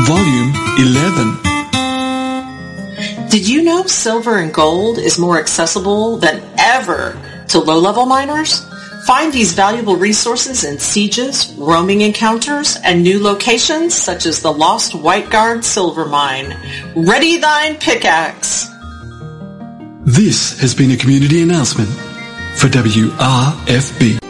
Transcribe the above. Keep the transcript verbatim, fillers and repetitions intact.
Volume eleven. Did you know silver and gold is more accessible than ever to low-level miners? Find these valuable resources in sieges, roaming encounters, and new locations such as the Lost White Guard Silver Mine. Ready thine pickaxe! This has been a community announcement for W R F B.